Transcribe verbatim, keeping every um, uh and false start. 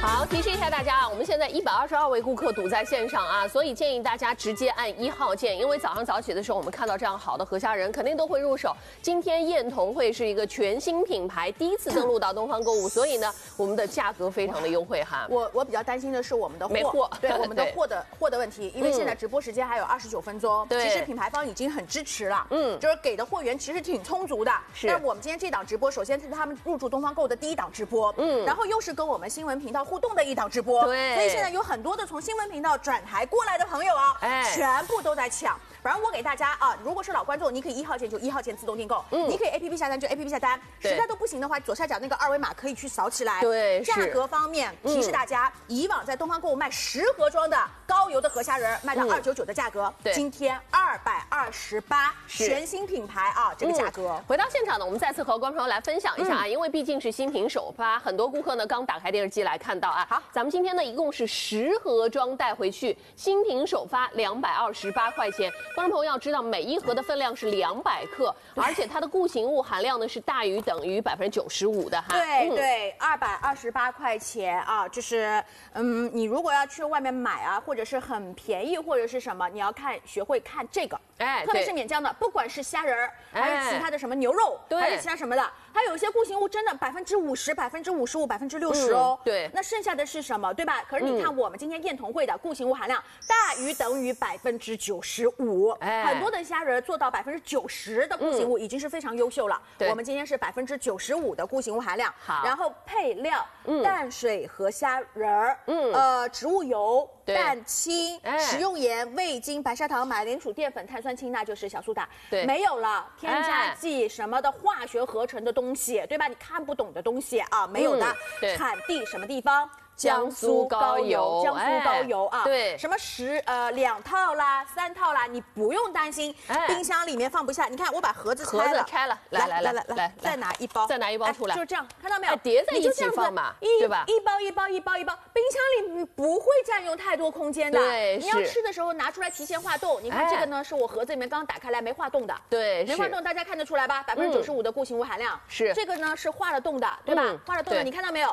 好，提示一下大家啊，我们现在一百二十二位顾客堵在线上啊，所以建议大家直接按一号键，因为早上早起的时候我们看到这样好的河虾仁，肯定都会入手。今天燕童会是一个全新品牌，第一次登陆到东方购物，所以呢，我们的价格非常的优惠哈。 我我比较担心的是我们的货， 没货对我们的货的货的问题，因为现在直播时间还有二十九分钟， 对， 其实品牌方已经很支持了， 嗯， 就是给的货源其实挺充足的。 是， 但我们今天这档直播，首先是他们入驻东方购物的第一档直播，嗯，然后又是跟我们新闻频道互动的一档直播。 对， 所以现在有很多的从新闻频道转台过来的朋友啊，哎，全部都在抢。反正我给大家啊，如果是老观众，你可以一号键就一号键自动订购，嗯，你可以 A P P 下单就 A P P 下单，实在都不行的话，左下角那个二维码可以去扫起来。 对， 价格方面提示大家，嗯、以往在东方购物卖十盒装的高邮的河虾仁卖到二九九的价格，嗯、今天二百二十八，全新品牌啊，这个价格。 嗯、回到现场呢，我们再次和观众朋友来分享一下啊，嗯、因为毕竟是新品首发，很多顾客呢刚打开电视机来看到啊。好，咱们今天呢一共是十盒装带回去，新品首发两百二十八块钱。观众朋友要知道，每一盒的分量是两百克，而且它的固形物含量呢是大于等于百分之九十五的哈。 对、嗯、对，二百二十八块钱啊，就是嗯，你如果要去外面买啊，或者是很便宜或者是什么，你要看学会看这个，哎，特别是免浆的，不管是虾仁儿还是其他的什么牛肉，对，还是其他什么的，还有一些固形物真的百分之五十、百分之五十五、百分之六十哦。 对， 那剩下的是什么，对吧？可是你看我们今天燕童会的固形物含量大于等于百分之九十五，哎，很多的虾仁做到百分之九十的固形物已经是非常优秀了。嗯、我们今天是百分之九十五的固形物含量，好，然后配料、嗯、淡水河虾仁儿，嗯，呃，植物油。蛋清、哎、食用盐、味精、白砂糖、马铃薯淀粉、碳酸氢钠就是小苏打，对，没有了添加剂什么的化学合成的东西，对吧？你看不懂的东西啊，没有的。嗯、产地什么地方？江苏高邮，江苏高邮啊，对，什么十呃两套啦、三套啦，你不用担心，冰箱里面放不下。你看，我把盒子拆了， 盒子开了，来来来来来， 再拿一包， 再拿一包出来， 就这样，看到没有？ 叠在一起放嘛，对吧？ 一包一包一包一包，冰箱里不会占用太多空间的。对，你要吃的时候拿出来提前化冻。你看这个呢，是我盒子里面刚打开来没化冻的，对，没化冻，大家看得出来吧？百分之九十五的固形物含量，是这个呢是化了冻的，对吧？化了冻的，你看到没有？